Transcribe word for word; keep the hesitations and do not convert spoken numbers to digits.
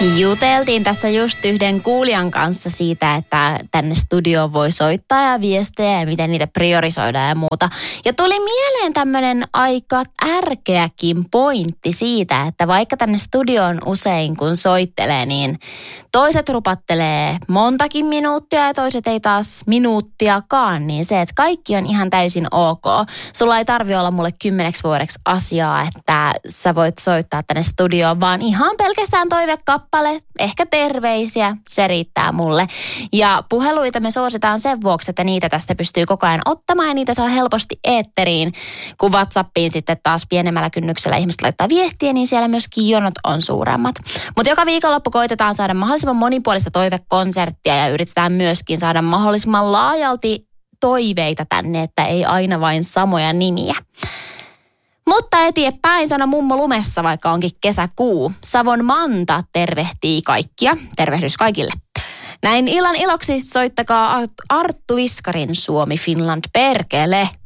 Juteltiin tässä just yhden kuulijan kanssa siitä, että tänne studioon voi soittaa ja viestejä ja miten niitä priorisoidaan ja muuta. Ja tuli mieleen tämmöinen aika ärkeäkin pointti siitä, että vaikka tänne studioon usein kun soittelee, niin toiset rupattelee montakin minuuttia ja toiset ei taas minuuttiakaan. Niin se, että kaikki on ihan täysin ok. Sulla ei tarvitse olla mulle kymmeneksi vuodeksi asiaa, että sä voit soittaa tänne studioon, vaan ihan pelkästään toivekappale. Ehkä terveisiä, se riittää mulle. Ja puheluita me suositaan sen vuoksi, että niitä tästä pystyy koko ajan ottamaan ja niitä saa helposti eetteriin. Kun WhatsAppiin sitten taas pienemmällä kynnyksellä ihmiset laittaa viestiä, niin siellä myöskin jonot on suuremmat. Mutta joka viikonloppu koitetaan saada mahdollisimman monipuolista toivekonserttia ja yritetään myöskin saada mahdollisimman laajalti toiveita tänne, että ei aina vain samoja nimiä. Mutta eteenpäin sano mummo lumessa, vaikka onkin kesäkuu. Savon Manta tervehtii kaikkia. Tervehdys kaikille. Näin illan iloksi soittakaa Arttu Viskarin Suomi Finland perkele.